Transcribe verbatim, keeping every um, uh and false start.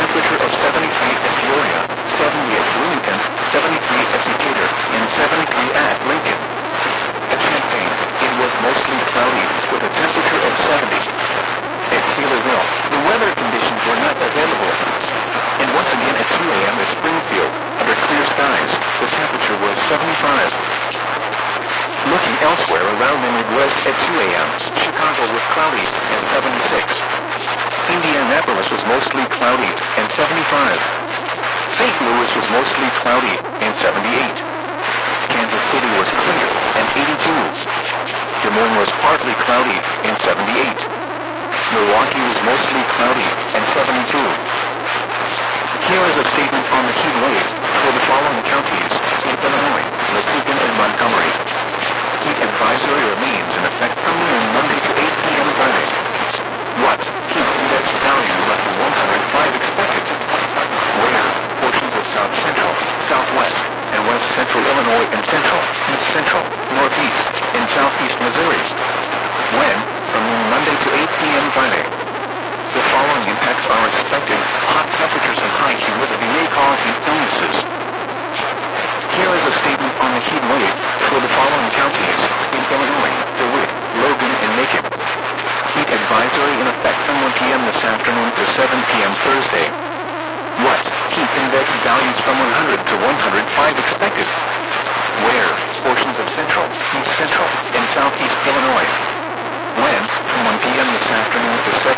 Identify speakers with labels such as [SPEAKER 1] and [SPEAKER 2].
[SPEAKER 1] temperature of seventy-three at Peoria, seventy at Bloomington, seventy-three at Decatur, and seventy-three at Lincoln. At Champaign, it was mostly cloudy, with a temperature of seventy. At Taylorville, the weather conditions were not available. And once again at two a m at Springfield, under clear skies, the temperature was seventy-five. Looking elsewhere around the Midwest at two a m, Chicago was cloudy, and seventy-six. Indianapolis was mostly cloudy, and seventy-five. Saint Louis was mostly cloudy, and seventy-eight. Kansas City was clear, and eighty-two. Des Moines was partly cloudy, and seventy-eight. Milwaukee was mostly cloudy, and seventy-two. Here is a statement on the heat wave for the following counties in Illinois, Muskegon, and Montgomery. Heat advisory remains in effect from noon Monday to eight p m Friday. What? Heat index value less than one hundred five expected. Where? Portions of south central, southwest, and west central Illinois and central, east central, northeast, and southeast Missouri. When? From noon Monday to eight p m Friday. The following impacts are expected. Hot temperatures and high humidity may cause heat illnesses. Here is a statement on the heat wave for the following counties in Illinois, DeWitt, Logan, and Macon. Heat advisory in effect from one p m this afternoon to seven p m Thursday. What? Heat index values from one hundred to one hundred five expected. Where? Portions of central, east central, and southeast Illinois. When? From one p m this afternoon to seven